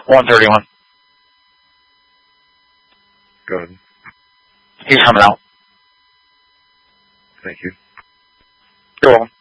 131. Go ahead. He's coming out. Thank you. You're welcome.